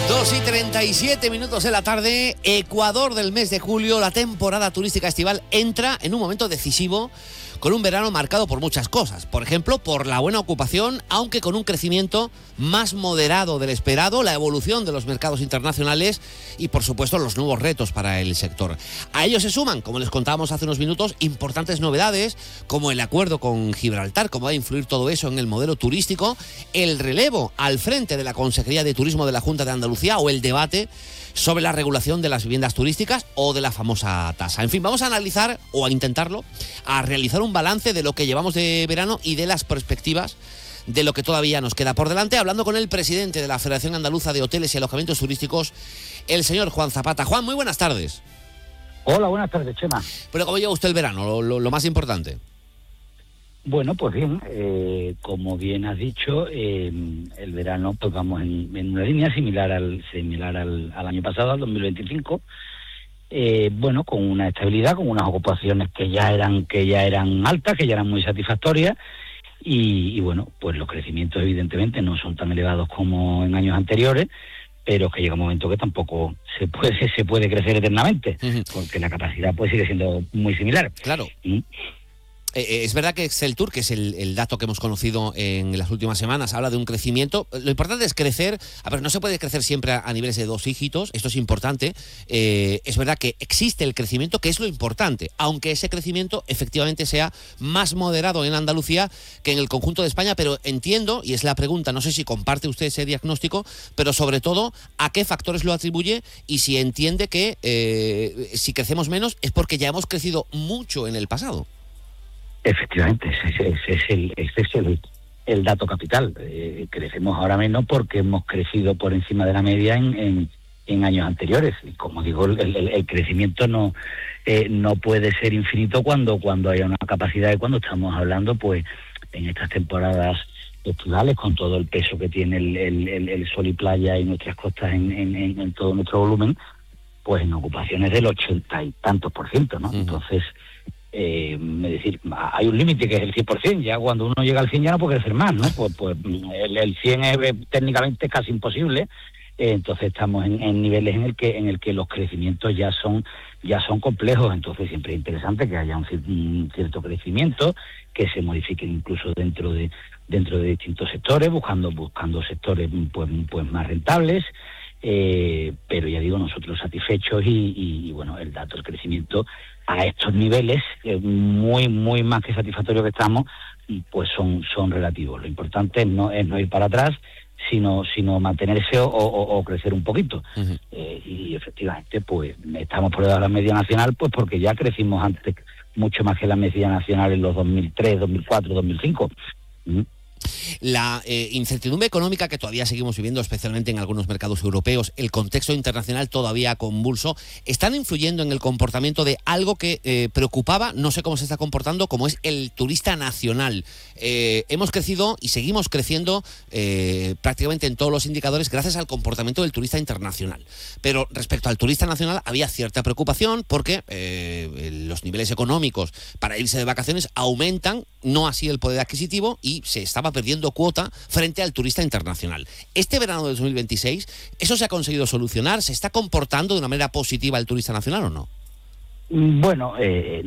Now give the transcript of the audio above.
2:37 de la tarde, Ecuador del mes de julio, la temporada turística estival entra en un momento decisivo con un verano marcado por muchas cosas. Por ejemplo, por la buena ocupación, aunque con un crecimiento más moderado del esperado, la evolución de los mercados internacionales y, por supuesto, los nuevos retos para el sector. A ello se suman, como les contábamos hace unos minutos, importantes novedades, como el acuerdo con Gibraltar, cómo va a influir todo eso en el modelo turístico, el relevo al frente de la Consejería de Turismo de la Junta de Andalucía o el debate sobre la regulación de las viviendas turísticas o de la famosa tasa. En fin, vamos a analizar, o a intentarlo, a realizar un balance de lo que llevamos de verano y de las perspectivas de lo que todavía nos queda por delante, hablando con el presidente de la Federación Andaluza de Hoteles y Alojamientos Turísticos, el señor Juan Zapata. Juan, muy buenas tardes. Hola, buenas tardes, Chema. Pero ¿cómo lleva usted el verano? Lo más importante. Bueno, pues bien, como bien has dicho, el verano pues vamos en una línea similar al año pasado, al 2025. Bueno, con una estabilidad, con unas ocupaciones que ya eran altas, que ya eran muy satisfactorias, y bueno, pues los crecimientos evidentemente no son tan elevados como en años anteriores, pero que llega un momento que tampoco se puede crecer eternamente, porque la capacidad pues sigue siendo muy similar. Claro. Es verdad que Exceltur, que es el dato que hemos conocido en las últimas semanas, habla de un crecimiento. Lo importante es crecer. A ver, no se puede crecer siempre a niveles de 2 dígitos, esto es importante. Es verdad que existe el crecimiento, que es lo importante, aunque ese crecimiento efectivamente sea más moderado en Andalucía que en el conjunto de España, pero entiendo, y es la pregunta, no sé si comparte usted ese diagnóstico, pero sobre todo, ¿a qué factores lo atribuye? Y si entiende que si crecemos menos es porque ya hemos crecido mucho en el pasado. Efectivamente, ese es el dato capital. Crecemos ahora menos porque hemos crecido por encima de la media en años anteriores. Y como digo, el crecimiento no puede ser infinito cuando haya una capacidad, y cuando estamos hablando, pues, en estas temporadas estivales, con todo el peso que tiene el sol y playa y nuestras costas en todo nuestro volumen, pues en ocupaciones del 80 y tantos %, ¿no? Entonces, es decir, hay un límite que es el 100%, ya cuando uno llega al 100 ya no puede crecer más, ¿no? Pues el 100 es técnicamente casi imposible. Entonces estamos en niveles en el que los crecimientos ya son complejos. Entonces siempre es interesante que haya un cierto crecimiento, que se modifiquen incluso dentro de distintos sectores, buscando sectores pues más rentables. Pero ya digo, nosotros satisfechos y bueno, el dato del crecimiento a estos niveles, muy muy más que satisfactorios que estamos, pues son relativos. Lo importante es no ir para atrás, sino mantenerse o crecer un poquito. Y efectivamente, pues estamos por debajo de la media nacional, pues porque ya crecimos antes mucho más que la media nacional en los 2003, 2004, 2005. La incertidumbre económica que todavía seguimos viviendo, especialmente en algunos mercados europeos, el contexto internacional todavía convulso, están influyendo en el comportamiento de algo que preocupaba, no sé cómo se está comportando, como es el turista nacional. Hemos crecido y seguimos creciendo prácticamente en todos los indicadores gracias al comportamiento del turista internacional. Pero respecto al turista nacional había cierta preocupación porque los niveles económicos para irse de vacaciones aumentan, no así el poder adquisitivo, y se estaba perdiendo cuota frente al turista internacional. Este verano de 2026, ¿eso se ha conseguido solucionar? ¿Se está comportando de una manera positiva el turista nacional o no? Bueno,